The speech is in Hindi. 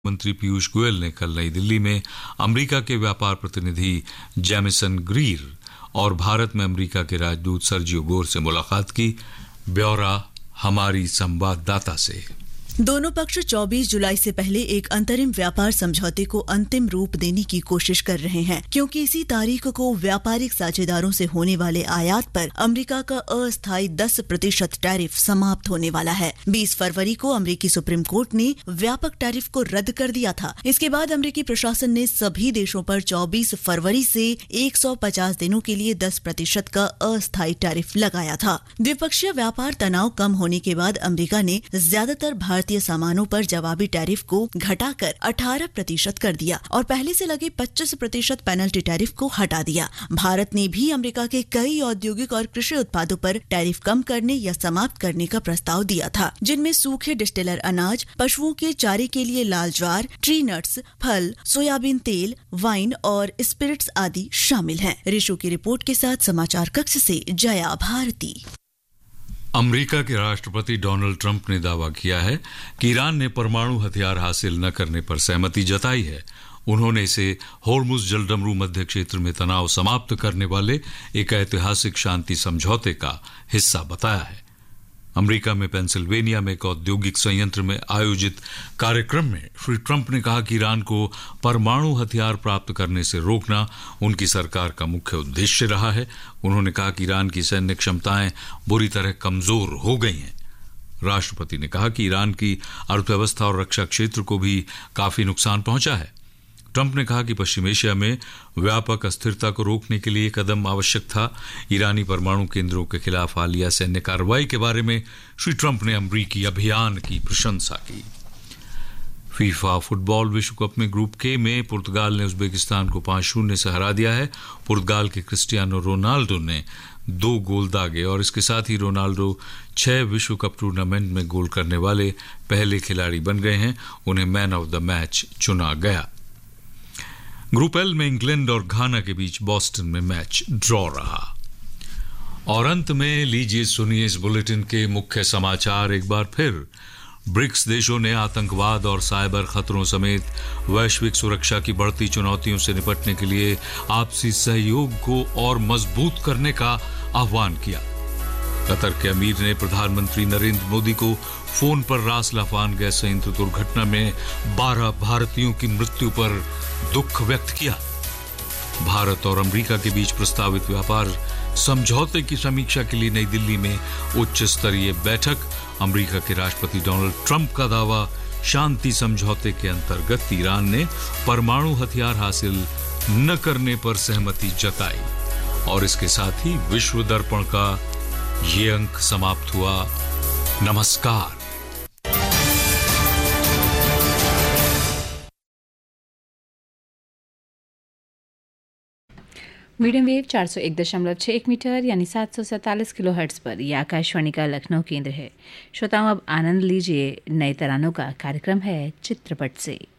मंत्री पीयूष गोयल ने कल नई दिल्ली में अमेरिका के व्यापार प्रतिनिधि जैमिसन ग्रीर और भारत में अमेरिका के राजदूत सर्जियो गोर से मुलाकात की। ब्यौरा हमारी संवाददाता से। दोनों पक्ष 24 जुलाई से पहले एक अंतरिम व्यापार समझौते को अंतिम रूप देने की कोशिश कर रहे हैं, क्योंकि इसी तारीख को व्यापारिक साझेदारों से होने वाले आयात पर अमेरिका का अस्थायी 10% टैरिफ समाप्त होने वाला है। 20 फरवरी को अमेरिकी सुप्रीम कोर्ट ने व्यापक टैरिफ को रद्द कर दिया था। इसके बाद अमेरिकी प्रशासन ने सभी देशों पर 24 फरवरी से 150 दिनों के लिए 10% का अस्थायी टैरिफ लगाया था। द्विपक्षीय व्यापार तनाव कम होने के बाद अमेरिका ने ज्यादातर भारतीय सामानों पर जवाबी टैरिफ को घटाकर 18% कर दिया और पहले से लगे 25% पेनल्टी टैरिफ को हटा दिया। भारत ने भी अमेरिका के कई औद्योगिक और कृषि उत्पादों पर टैरिफ कम करने या समाप्त करने का प्रस्ताव दिया था, जिनमें सूखे डिस्टिलर अनाज, पशुओं के चारे के लिए लाल ज्वार, ट्री नट्स, फल, सोयाबीन तेल, वाइन और स्पिरिट्स आदि शामिल हैं। ऋषु की रिपोर्ट के साथ समाचार कक्ष से जया भारती। अमेरिका के राष्ट्रपति डोनाल्ड ट्रंप ने दावा किया है कि ईरान ने परमाणु हथियार हासिल न करने पर सहमति जताई है। उन्होंने इसे होर्मुज जलडमरू मध्य क्षेत्र में तनाव समाप्त करने वाले एक ऐतिहासिक शांति समझौते का हिस्सा बताया है। अमेरिका में पेंसिल्वेनिया में एक औद्योगिक संयंत्र में आयोजित कार्यक्रम में श्री ट्रंप ने कहा कि ईरान को परमाणु हथियार प्राप्त करने से रोकना उनकी सरकार का मुख्य उद्देश्य रहा है। उन्होंने कहा कि ईरान की सैन्य क्षमताएं बुरी तरह कमजोर हो गई हैं। राष्ट्रपति ने कहा कि ईरान की अर्थव्यवस्था और रक्षा क्षेत्र को भी काफी नुकसान पहुंचा है। ट्रंप ने कहा कि पश्चिम एशिया में व्यापक अस्थिरता को रोकने के लिए कदम आवश्यक था। ईरानी परमाणु केंद्रों के खिलाफ हालिया सैन्य कार्रवाई के बारे में श्री ट्रंप ने अमेरिकी अभियान की प्रशंसा की। फीफा फुटबॉल विश्व कप में ग्रुप के में पुर्तगाल ने उज्बेकिस्तान को 5-0 से हरा दिया है। पुर्तगाल के क्रिस्टियानो रोनाल्डो ने 2 गोल दागे और इसके साथ ही रोनाल्डो 6 विश्व कप टूर्नामेंट में गोल करने वाले पहले खिलाड़ी बन गए हैं। उन्हें मैन ऑफ द मैच चुना गया। ग्रुप एल में इंग्लैंड और घाना के बीच बॉस्टन में मैच ड्रॉ रहा। और अंत में लीजिए सुनिए इस बुलेटिन के मुख्य समाचार एक बार फिर। ब्रिक्स देशों ने आतंकवाद और साइबर खतरों समेत वैश्विक सुरक्षा की बढ़ती चुनौतियों से निपटने के लिए आपसी सहयोग को और मजबूत करने का आह्वान किया। कतर के अमीर ने प्रधानमंत्री नरेंद्र मोदी को फोन पर रास लाफान गैस संयंत्र दुर्घटना में 12 भारतीयों की मृत्यु पर दुख व्यक्त किया। भारत और अमेरिका के बीच प्रस्तावित व्यापार समझौते की समीक्षा के लिए नई दिल्ली में उच्च स्तरीय बैठक। अमेरिका के राष्ट्रपति डोनाल्ड ट्रंप का दावा, शांति समझौते के अंतर्गत ईरान ने परमाणु हथियार हासिल न करने पर सहमति जताई। और इसके साथ ही विश्व दर्पण का ये अंक समाप्त हुआ। नमस्कार। मीडियम वेव 401.61 मीटर यानी 747 किलोहर्ट्ज पर यह आकाशवाणी का लखनऊ केंद्र है। श्रोताओं, अब आनंद लीजिए नए तरानों का। कार्यक्रम है चित्रपट से।